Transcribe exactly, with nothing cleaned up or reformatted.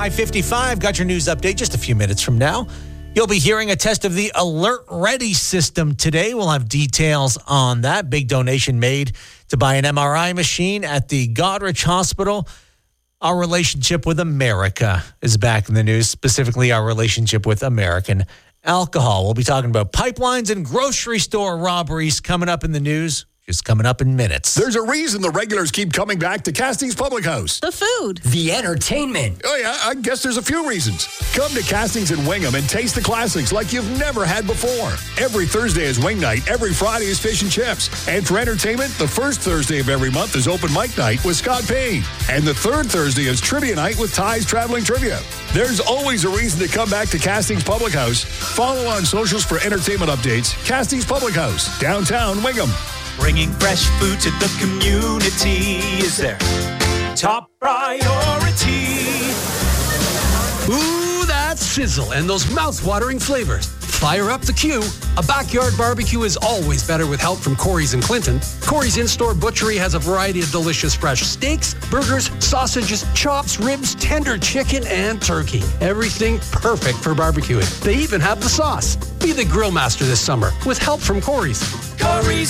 I fifty-five got your news update just a few minutes from now. You'll be hearing a test of the Alert Ready system today. We'll have details on that. Big donation made to buy an M R I machine at the Goderich Hospital. Our relationship with America is back in the news, specifically our relationship with American alcohol. We'll be talking about pipelines and grocery store robberies coming up in the news. Just coming up in minutes. There's a reason the regulars keep coming back to Castings Public House. The food. The entertainment. Oh, yeah, I guess there's a few reasons. Come to Castings in Wingham and taste the classics like you've never had before. Every Thursday is wing night. Every Friday is fish and chips. And for entertainment, the first Thursday of every month is open mic night with Scott Payne. And the third Thursday is trivia night with Ty's Traveling Trivia. There's always a reason to come back to Castings Public House. Follow on socials for entertainment updates. Castings Public House, downtown Wingham. Bringing fresh food to the community is their top priority. Ooh, that sizzle and those mouth-watering flavors. Fire up the queue. A backyard barbecue is always better with help from Corey's in Clinton. Corey's in-store butchery has a variety of delicious fresh steaks, burgers, sausages, chops, ribs, tender chicken, and turkey. Everything perfect for barbecuing. They even have the sauce. Be the grill master this summer with help from Corey's. Corey's